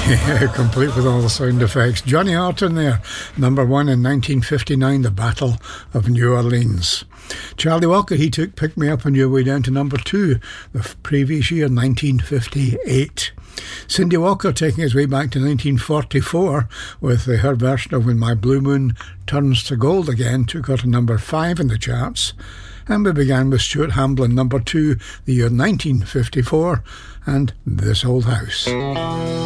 Yeah, complete with all the sound effects. Johnny Horton there, number one in 1959, The Battle of New Orleans. Charlie Walker, he took Pick Me Up on Your Way Down to number two the previous year, 1958. Cindy Walker taking his way back to 1944 with her version of When My Blue Moon Turns to Gold Again, took her to number 5 in the charts. And we began with Stuart Hamblin, number 2, the year 1954, and This Old House.